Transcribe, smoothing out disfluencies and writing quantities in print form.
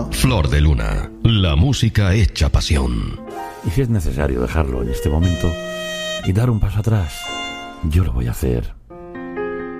verano. Flor de Luna, la música hecha pasión. Y si es necesario dejarlo en este momento y dar un paso atrás, yo lo voy a hacer.